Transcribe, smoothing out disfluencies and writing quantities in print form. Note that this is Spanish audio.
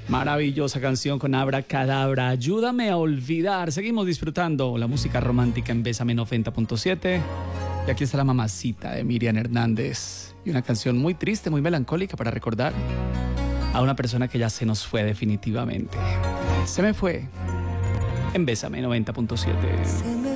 Maravillosa canción con Abracadabra, ayúdame a olvidar. Seguimos disfrutando la música romántica en Bésame 90.7. Y aquí está la mamacita de Miriam Hernández. Y una canción muy triste, muy melancólica para recordar a una persona que ya se nos fue definitivamente. Se me fue en Bésame 90.7.